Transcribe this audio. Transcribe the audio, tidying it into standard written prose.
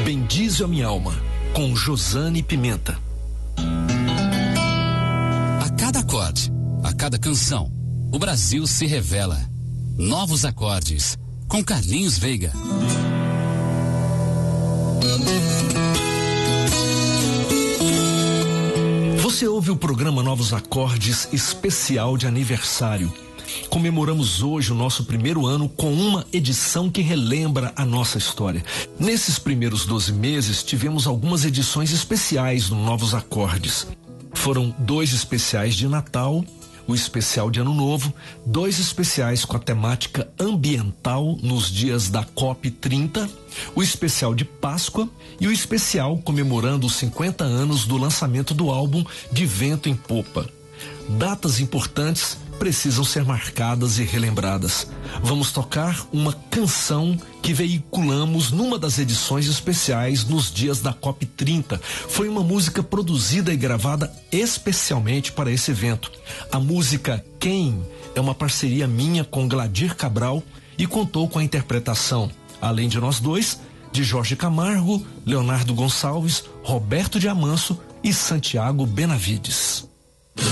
Bendize a minha alma, com Josane Pimenta. A cada acorde, a cada canção, o Brasil se revela. Novos acordes, com Carlinhos Veiga. Você ouve o programa Novos Acordes especial de aniversário. Comemoramos hoje o nosso primeiro ano com uma edição que relembra a nossa história. Nesses primeiros 12 meses, tivemos algumas edições especiais no Novos Acordes. Foram 2 especiais de Natal, o especial de Ano Novo, 2 especiais com a temática ambiental nos dias da COP30, o especial de Páscoa e o especial comemorando os 50 anos do lançamento do álbum De Vento em Popa. Datas importantes precisam ser marcadas e relembradas. Vamos tocar uma canção que veiculamos numa das edições especiais nos dias da COP30. Foi uma música produzida e gravada especialmente para esse evento. A música Quem é uma parceria minha com Gladir Cabral e contou com a interpretação, além de nós dois, de Jorge Camargo, Leonardo Gonçalves, Roberto de Amanso e Santiago Benavides.